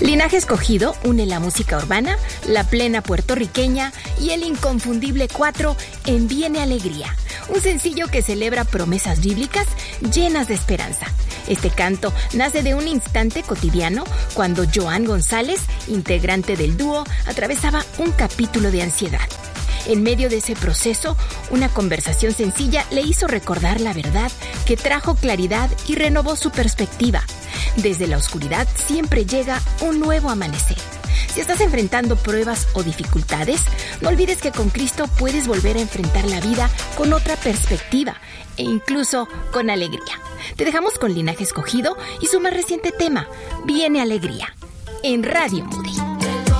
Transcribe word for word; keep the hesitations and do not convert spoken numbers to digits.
Linaje Escogido une la música urbana, la plena puertorriqueña y el inconfundible cuatro en Viene Alegría, un sencillo que celebra promesas bíblicas llenas de esperanza. Este canto nace de un instante cotidiano cuando Joan González, integrante del dúo, atravesaba un capítulo de ansiedad. En medio de ese proceso, una conversación sencilla le hizo recordar la verdad que trajo claridad y renovó su perspectiva. Desde la oscuridad siempre llega un nuevo amanecer. Si estás enfrentando pruebas o dificultades, no olvides que con Cristo puedes volver a enfrentar la vida con otra perspectiva e incluso con alegría. Te dejamos con Linaje Escogido y su más reciente tema, Viene Alegría, en Radio Moody.